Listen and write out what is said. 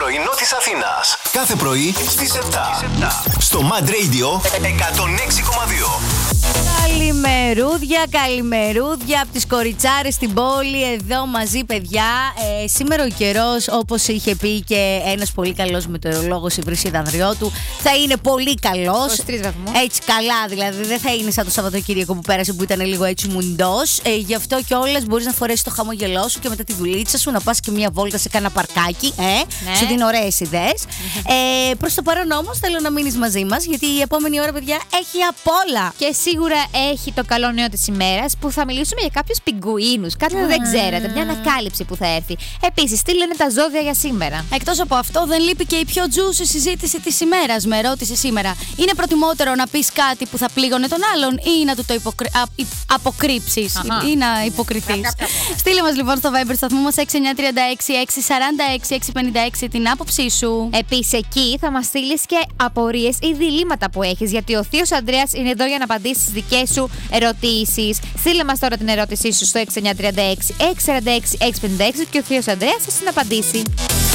πρωινό της Αθήνας. Κάθε πρωί στις 7. Στο Mad Radio 106,2. Καλημερούδια από τις κοριτσάρες στην πόλη, εδώ μαζί παιδιά. Σήμερα ο καιρός, όπως είχε πει και ένας πολύ καλός μετεωρολόγος, η Βρυσίδα Ανδριώτου, θα είναι πολύ καλός. 23 βαθμούς. Έτσι καλά, δηλαδή δεν θα είναι σαν το Σαββατοκύριακο που πέρασε που ήταν λίγο έτσι μουντός. Γι' αυτό κιόλας μπορείς να φορέσεις το χαμόγελό σου και μετά τη δουλίτσα σου να πας και μια βόλτα σε κάνα παρκάκι. Ναι. Σου δίνω ωραίες ιδέες. Προς το παρόν όμως θέλω να μείνεις μαζί μας, γιατί η επόμενη ώρα, παιδιά, έχει απ' όλα. Και σίγουρα έχει το καλό νέο της ημέρας που θα μιλήσουμε για κάποιους πιγκουίνους. Κάτι που δεν ξέρατε, μια ανακάλυψη που θα έρθει. Επίσης, τι λένε τα ζώδια για σήμερα. Εκτός από αυτό, δεν λείπει και η πιο juicy συζήτηση της ημέρας. Με ρώτησε σήμερα, είναι προτιμότερο να πεις κάτι που θα πλήγωνε τον άλλον ή να του το αποκρύψεις ή να υποκριθείς? Στείλε μας λοιπόν στο Viber σταθμό μας 6936-646-656 την άποψή σου. Επίσης, εκεί θα μας στείλεις και απορίες ή διλήμματα που έχεις, γιατί ο θείος Ανδρέας είναι εδώ για να απαντήσει στις δικές σου ερωτήσεις. Στείλε μας τώρα την ερώτησή σου στο 6936-646-656 και ο θείος Ανδρέας θα την απαντήσει.